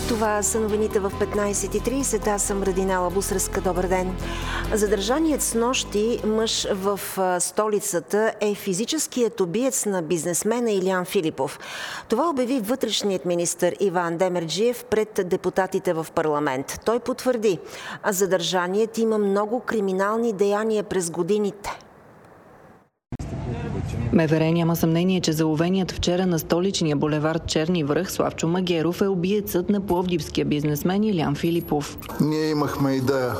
Това са новините в 15:30. Аз съм Радинала Бусърска. Добър ден. Задържаният снощи мъж в столицата е физическият убиец на бизнесмена Илиян Филипов. Това обяви вътрешният министър Иван Демерджиев пред депутатите в парламент. Той потвърди, задържаният има много криминални деяния през годините. МВР няма съмнение, че заловеният вчера на столичния булевард Черни връх Славчо Магеров е убиецът на пловдивския бизнесмен Илиян Филипов. Ние имахме идея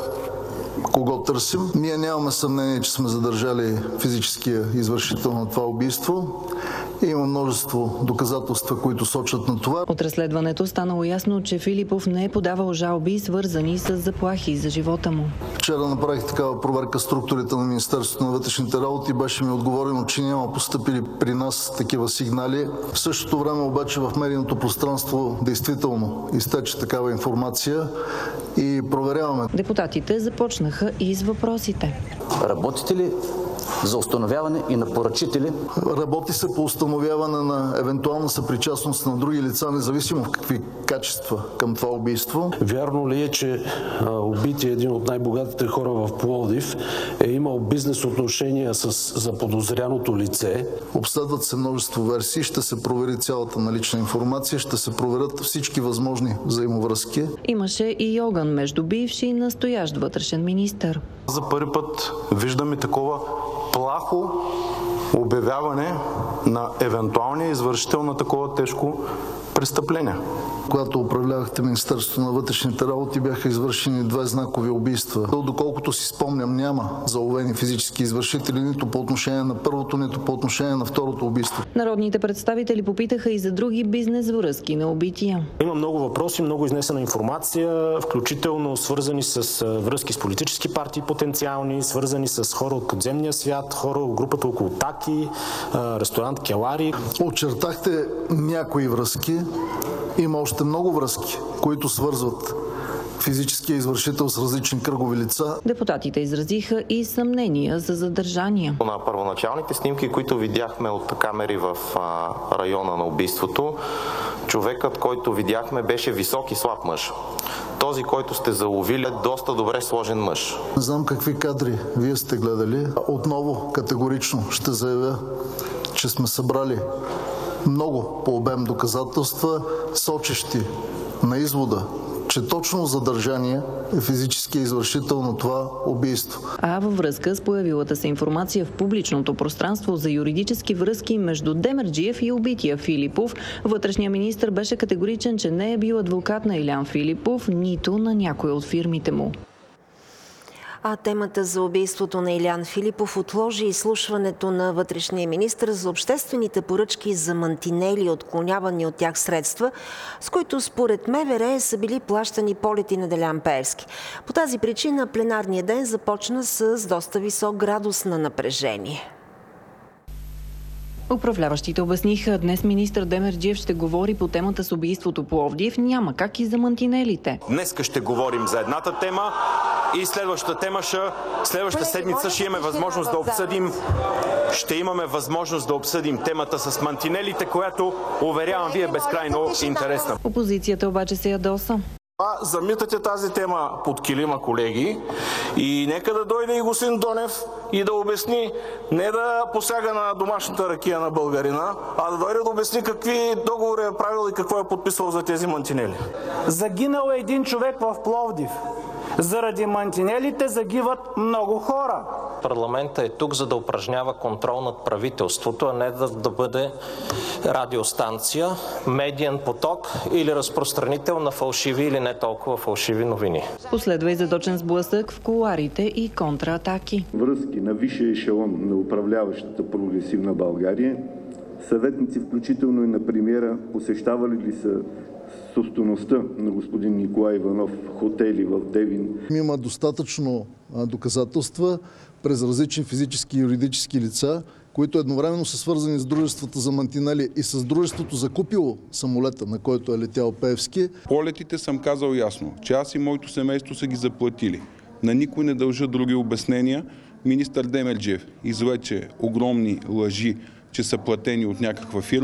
кого търсим. Ние нямаме съмнение, че сме задържали физическия извършител на това убийство. Има множество доказателства, които сочат на това. От разследването станало ясно, че Филипов не е подавал жалби, свързани с заплахи за живота му. Вчера направих такава проверка в структурите на Министерството на вътрешните работи. Беше ми отговорено, че няма постъпили при нас такива сигнали. В същото време обаче в медийното пространство действително изтече такава информация и проверяваме. Депутатите започнаха и с въпросите. Работите ли за установяване и на поръчители? Работи се по установяване на евентуална съпричастност на други лица, независимо в какви качества към това убийство. Вярно ли е, че убитият един от най-богатите хора в Пловдив е имал бизнес отношения с заподозряното лице? Обследват се множество версии, ще се провери цялата налична информация, ще се проверят всички възможни взаимовръзки. Имаше и огън между бивши и настоящ вътрешен министър. За първи път виждаме такова плахо обявяване на евентуалния извършител на такова тежко престъпление. Когато управлявахте Министерството на вътрешните работи, бяха извършени 2 знакови убийства. Доколкото си спомням, няма заловени физически извършители нито по отношение на първото, нито по отношение на второто убийство. Народните представители попитаха и за други бизнес връзки на убития. Има много въпроси, много изнесена информация, включително свързани с връзки с политически партии потенциални, свързани с хора от подземния свят, хора от групата около Таки, ресторант Келари. Очертахте някои връзки. Има още много връзки, които свързват физическия извършител с различни кръгови лица. Депутатите изразиха и съмнения за задържания. На първоначалните снимки, които видяхме от камери в района на убийството, човекът, който видяхме, беше висок и слаб мъж. Този, който сте заловили, е доста добре сложен мъж. Не знам какви кадри вие сте гледали. Отново категорично ще заявя, че сме събрали много по обем доказателства, сочещи на извода, че точно задържания е физическия извършител на това убийство. А във връзка с появилата се информация в публичното пространство за юридически връзки между Демерджиев и убития Филипов, вътрешният министър беше категоричен, че не е бил адвокат на Илиян Филипов, нито на някой от фирмите му. А темата за убийството на Илиян Филипов отложи изслушването на вътрешния министър за обществените поръчки за мантинели и отклонявани от тях средства, с които според МВР са били плащани полети на Делян Пеевски. По тази причина пленарният ден започна с доста висок градус на напрежение. Управляващите обясниха, днес министър Демерджиев ще говори по темата с убийството Пловдив, няма как и за мантинелите. Днеска ще говорим за едната тема и следващата седмица ще имаме възможност да обсъдим темата с мантинелите, която, уверявам ви, е безкрайно интересна. Опозицията обаче се ядоса. Замитате тази тема под килима, колеги, и нека да дойде и господин Донев и да обясни, не да посяга на домашната ракия на българина, а да дойде да обясни какви договори е правил и какво е подписал за тези мантинели. Загинал е един човек в Пловдив. Заради мантинелите загиват много хора. Парламентът е тук, за да упражнява контрол над правителството, а не да бъде радиостанция, медиен поток или разпространител на фалшиви или не толкова фалшиви новини. Последва и задочен сблъсък в кулоарите и контраатаки. Връзки на висшия ешелон на управляващата прогресивна България, съветници, включително и на премиера, посещавали ли са собствеността на господин Николай Иванов хотели в Девин. Има достатъчно доказателства през различни физически и юридически лица, които едновременно са свързани с дружествата за мантинели и с дружеството закупило самолета, на който е летял Пеевски. Полетите съм казал ясно, че аз и моето семейство са ги заплатили. На никой не дължа други обяснения. Министър Демерджиев извлече огромни лъжи, че са платени от някаква фирма.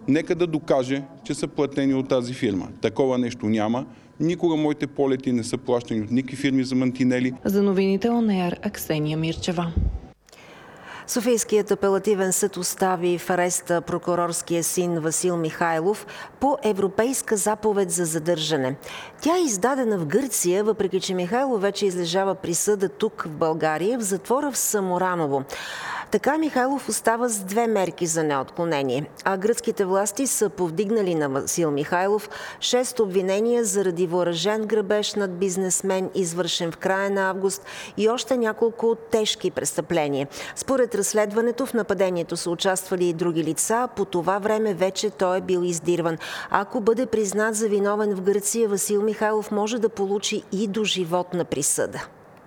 нека да докаже, че са платени от тази фирма. Такова нещо няма. Никога моите полети не са плащани от никакви фирми за мантинели. За новините ОНР Аксения Мирчева. Софийският апелативен съд остави в ареста прокурорския син Васил Михайлов по европейска заповед за задържане. Тя е издадена в Гърция, въпреки че Михайлов вече излежава присъда тук в България, в затвора в Самораново. Така Михайлов остава с 2 мерки за неотклонение. А гръцките власти са повдигнали на Васил Михайлов 6 обвинения заради въоръжен грабеж над бизнесмен, извършен в края на август, и още няколко тежки престъпления. Според разследването в нападението са участвали и други лица. По това време вече той е бил издирван. Ако бъде признат за виновен в Гърция, Васил Михайлов може да получи и доживотна присъда.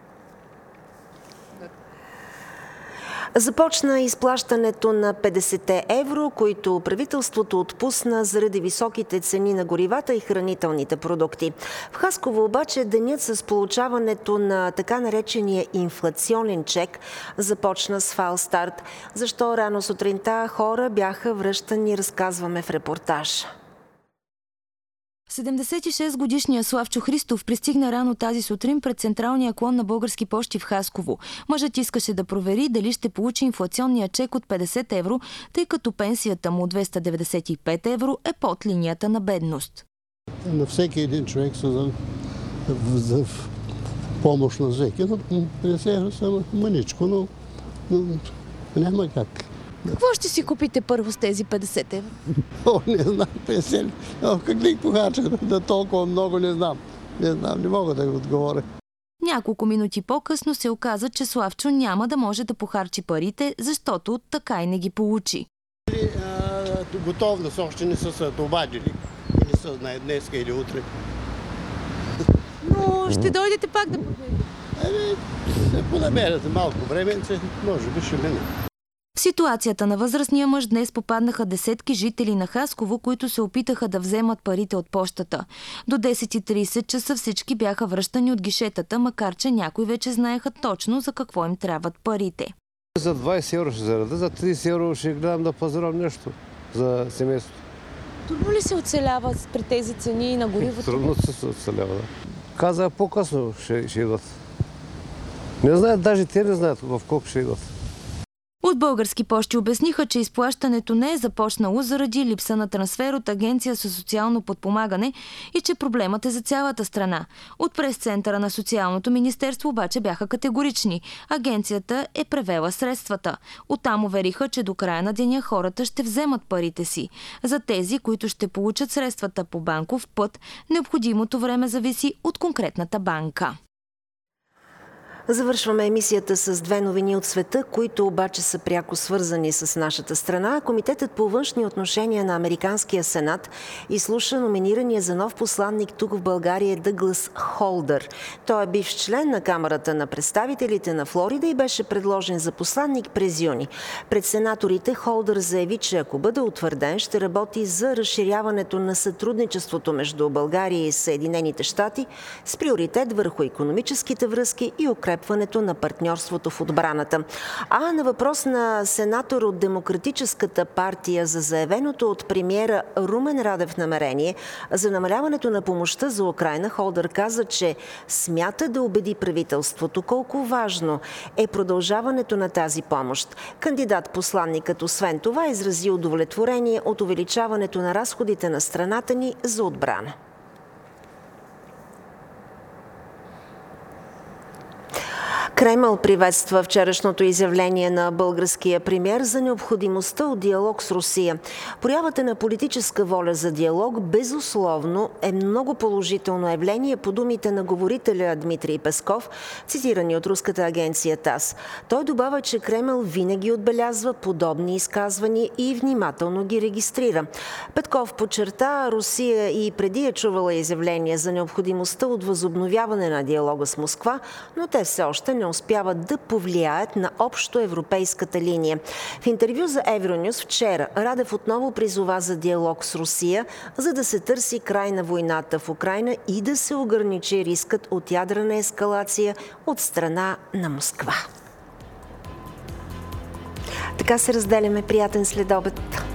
Започна изплащането на 50 евро, които правителството отпусна заради високите цени на горивата и хранителните продукти. В Хасково обаче денят с получаването на така наречения инфлационен чек започна с фалстарт. Защо рано сутринта хора бяха връщани, разказваме в репортаж. 76-годишният Славчо Христов пристигна рано тази сутрин пред централния клон на Български пощи в Хасково. Мъжът искаше да провери дали ще получи инфлационния чек от 50 евро, тъй като пенсията му от 295 евро е под линията на бедност. На всеки един човек са за помощ на всеки. 50 евро са мъничко, но няма как. Какво ще си купите първо с тези 50 евро? Не знам, 50. Как да ги похарча? Да толкова много не знам. Не мога да ви отговоря. Няколко минути по-късно се оказа, че Славчо няма да може да похарчи парите, защото така и не ги получи. Готовност още не са се обадили. Или са днеска или утре. Но ще дойдете пак да проверите? Се понамеряте малко време, може би ще мине. В ситуацията на възрастния мъж днес попаднаха десетки жители на Хасково, които се опитаха да вземат парите от пощата. До 10:30 часа всички бяха връщани от гишетата, макар че някои вече знаеха точно за какво им трябват парите. За 20 евро ще зареда, за 30 евро ще гледам да пазарам нещо за семейството. Трудно ли се оцелява при тези цени на горивото? Трудно се оцелява, да. Каза по-късно ще идват. Не знаят, даже те не знаят в колко ще идват. От Български пощи обясниха, че изплащането не е започнало заради липса на трансфер от Агенция за социално подпомагане и че проблемът е за цялата страна. От прес-центъра на Социалното министерство обаче бяха категорични. Агенцията е превела средствата. Оттам увериха, че до края на деня хората ще вземат парите си. За тези, които ще получат средствата по банков път, необходимото време зависи от конкретната банка. Завършваме емисията с 2 новини от света, които обаче са пряко свързани с нашата страна. Комитетът по външни отношения на Американския сенат изслуша номинирания за нов посланник тук в България Дъглас Холдър. Той е бивш член на Камарата на представителите на Флорида и беше предложен за посланник през юни. Пред сенаторите Холдър заяви, че ако бъде утвърден, ще работи за разширяването на сътрудничеството между България и Съединените щати с приоритет върху икономическите връзки и укрепването на партньорството в отбраната. А на въпрос на сенатор от Демократическата партия за заявеното от премиера Румен Радев намерение за намаляването на помощта за Украйна, Холдър каза, че смята да убеди правителството колко важно е продължаването на тази помощ. Кандидат-посланникът освен това изрази удовлетворение от увеличаването на разходите на страната ни за отбрана. Кремъл приветства вчерашното изявление на българския премиер за необходимостта от диалог с Русия. Проявата на политическа воля за диалог безусловно е много положително явление, по думите на говорителя Дмитрий Песков, цитирани от руската агенция ТАСС. Той добавя, че Кремъл винаги отбелязва подобни изказвания и внимателно ги регистрира. Петков подчерта, Русия и преди е чувала изявления за необходимостта от възобновяване на диалога с Москва, но те все още не успяват да повлияят на общо европейската линия. В интервю за Евронюс вчера Радев отново призова за диалог с Русия, за да се търси край на войната в Украйна и да се ограничи рискът от ядрена ескалация от страна на Москва. Така се разделяме. Приятен следобед!